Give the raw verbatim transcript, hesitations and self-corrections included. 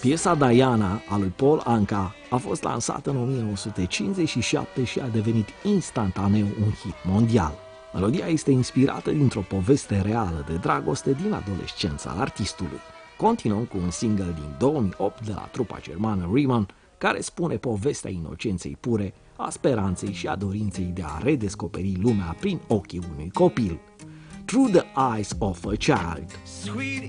Piesa Diana a lui Paul Anka a fost lansată în o mie nouă sute cincizeci și șapte și a devenit instantaneu un hit mondial. Melodia este inspirată dintr-o poveste reală de dragoste din adolescența artistului. Continuăm cu un single din două mii opt de la trupa germană Riemann, care spune povestea inocenței pure, a speranței și a dorinței de a redescoperi lumea prin ochii unui copil. Through the eyes of a child. Sweet